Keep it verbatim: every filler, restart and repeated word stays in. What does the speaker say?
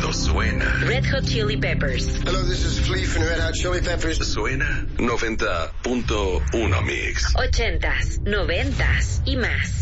cuando suena. Red Hot Chili Peppers. Hello, this is Flea from Red Hot Chili Peppers. Suena noventa punto uno Mix. Ochentas, noventas y más.